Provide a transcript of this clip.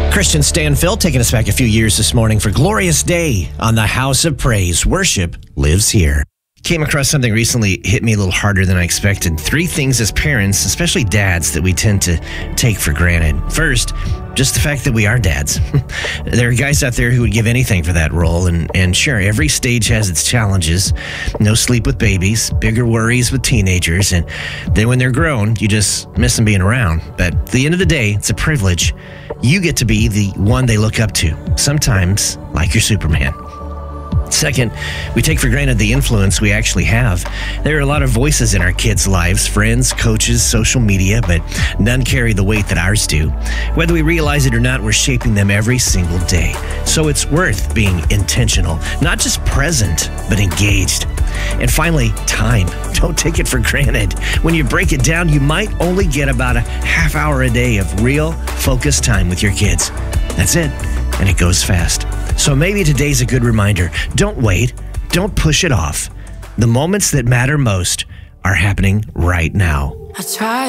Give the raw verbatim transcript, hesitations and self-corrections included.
Christian Stanfield taking us back a few years this morning for Glorious Day on the House of Praise. Worship lives here. Came across something recently, hit me a little harder than I expected. Three things as parents, especially dads, that we tend to take for granted. First, just the fact that we are dads. There are guys out there who would give anything for that role. And, and sure, every stage has its challenges. No sleep with babies, bigger worries with teenagers. And then when they're grown, you just miss them being around. But at the end of the day, it's a privilege. You get to be the one they look up to, sometimes like your Superman. Second, we take for granted the influence we actually have. There are a lot of voices in our kids' lives, friends, coaches, social media, but none carry the weight that ours do. Whether we realize it or not, we're shaping them every single day. So it's worth being intentional, not just present, but engaged. And finally, time. Don't take it for granted. When you break it down, you might only get about a half hour a day of real, focused time with your kids. That's it, and it goes fast. So maybe today's a good reminder. Don't wait. Don't push it off. The moments that matter most are happening right now. I tried.